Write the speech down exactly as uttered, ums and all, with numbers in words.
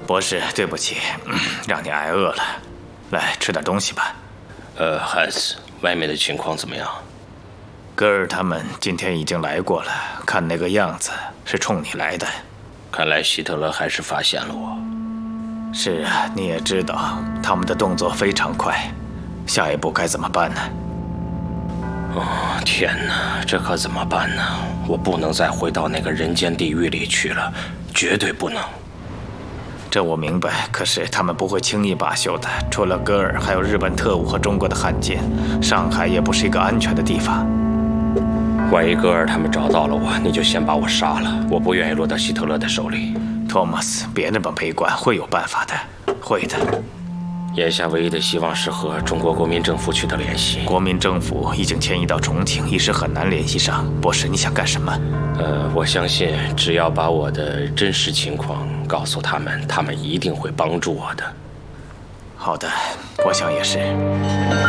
博士，对不起，嗯、让你挨饿了。来，吃点东西吧。 呃，汉斯，外面的情况怎么样？ 戈尔他们今天已经来过了，看那个样子是冲你来的。 看来希特勒还是发现了我。 是啊，你也知道，他们的动作非常快。下一步该怎么办呢？ 哦，天哪，这可怎么办呢？我不能再回到那个人间地狱里去了，绝对不能。 这我明白，可是他们不会轻易罢休的。除了戈尔，还有日本特务和中国的汉奸，上海也不是一个安全的地方。 万一戈尔他们找到了我，你就先把我杀了，我不愿意落到希特勒的手里。 托马斯，别那么悲观，会有办法的，会的。 眼下唯一的希望是和中国国民政府取得联系。 国民政府已经迁移到重庆，一时很难联系上。博士，你想干什么？ 呃，我相信只要把我的真实情况告诉他们，他们一定会帮助我的。 好的，我想也是。